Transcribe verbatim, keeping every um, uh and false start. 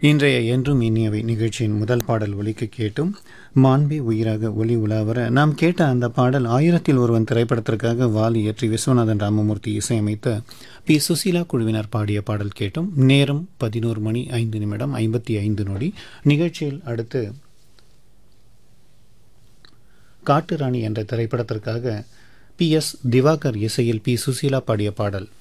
இன்றைய என்றும் இனியவை நிகழ்ச்சியின் முதல் பாடல் ஒலிக்க கேட்டும் மாண்பே உயிராக ஒலி உலாவர நாம் கேட்ட அந்த பாடல் ஆயிரத்தில் ஒருவன் திரைப்படத்திற்காக வாலி இயற்றி விஸ்வநாதன் ராமமூர்த்தி இசையமைத்த பி சுசீலா குழுவினர் பாடிய பாடல் கேட்டும். நேரம் பதினோரு மணி ஐந்து நிமிடம் ஐம்பத்தி ஐந்து நொடி. நிகழ்ச்சியில் அடுத்து காட்டுராணி என்ற திரைப்படத்திற்காக பி எஸ் திவாகர் இசையில் பி சுசீலா பாடிய பாடல்.